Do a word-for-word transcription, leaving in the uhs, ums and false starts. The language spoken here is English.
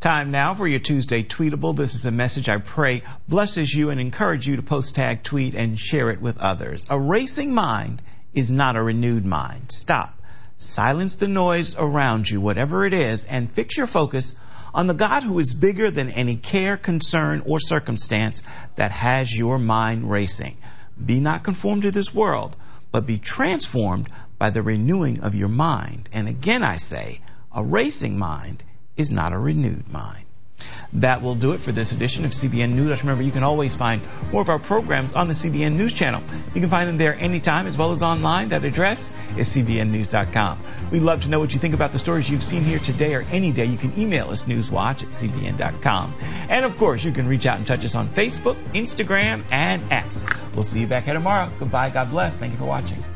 Time now for your Tuesday Tweetable. This is a message I pray blesses you and encourage you to post tag, tweet, and share it with others. A racing mind is not a renewed mind. Stop. Silence the noise around you, whatever it is, and fix your focus on the God who is bigger than any care, concern, or circumstance that has your mind racing. Be not conformed to this world, but be transformed by the renewing of your mind. And again I say, a racing mind is not a renewed mind. That will do it for this edition of C B N News. Remember, you can always find more of our programs on the C B N News channel. You can find them there anytime as well as online. That address is c b n news dot com. We'd love to know what you think about the stories you've seen here today or any day. You can email us newswatch at c b n dot com. And of course, you can reach out and touch us on Facebook, Instagram, and X. We'll see you back here tomorrow. Goodbye. God bless. Thank you for watching.